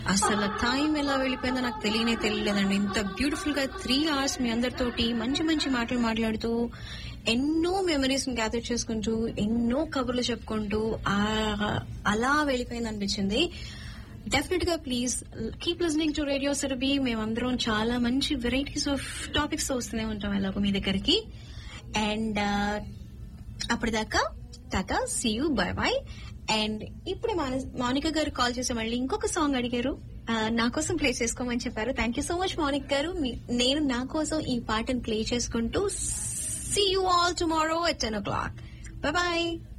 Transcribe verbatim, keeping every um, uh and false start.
అసలు టైం ఎలా వెళ్ళిపోయిందో నాకు తెలియనే తెలియలేదండి. ఇంత బ్యూటిఫుల్ గా త్రీ అవర్స్ మీ అందరితోటి మంచి మంచి మాటలు మాట్లాడుతూ ఎన్నో మెమరీస్ గ్యాదర్ చేసుకుంటూ ఎన్నో కబుర్లు చెప్పుకుంటూ అలా వెళ్ళిపోయింది అనిపించింది. డెఫినెట్ గా please keep listening to radio Surabhi. మేమందరం చాలా మంచి వెరైటీస్ ఆఫ్ టాపిక్స్ వస్తూనే ఉంటాం ఎలాగో మీ దగ్గరికి. అండ్ అప్పటిదాకా Tata, see you, by by. And ఇప్పుడు మౌనిక గారు కాల్ చేసి మళ్ళీ ఇంకొక సాంగ్ అడిగారు, నా కోసం ప్లే చేసుకోమని చెప్పారు. Thank you so much Mounika గారు. నేను నా కోసం ఈ పాటను ప్లే చేసుకుంటూ see you all tomorrow at ten oh clock. Bye bye.